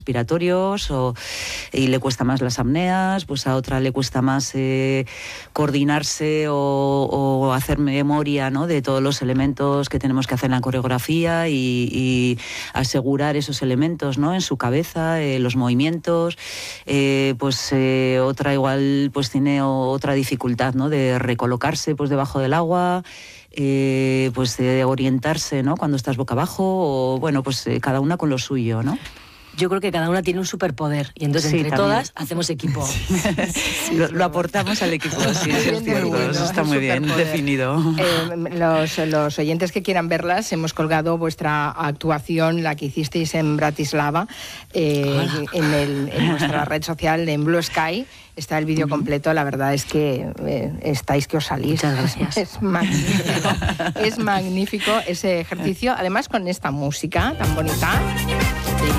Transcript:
respiratorios y le cuesta más las apneas, pues a otra le cuesta más coordinarse o hacer memoria, ¿no?, de todos los elementos que tenemos que hacer en la coreografía y asegurar esos elementos, ¿no?, en su cabeza, los movimientos. Otra igual pues tiene otra dificultad, ¿no?, de recolocarse pues debajo del agua. Pues de orientarse, ¿no?, cuando estás boca abajo, o bueno, pues cada una con lo suyo, ¿no? Yo creo que cada una tiene un superpoder y entonces entre todas hacemos equipo. Lo aportamos al equipo, sí, es cierto, bueno, eso está muy bien definido. Los oyentes que quieran verlas, hemos colgado vuestra actuación, la que hicisteis en Bratislava, en nuestra red social, en Blue Sky. Está el vídeo completo, la verdad es que estáis que os salís. Muchas gracias. Es magnífico ese ejercicio, además con esta música tan bonita.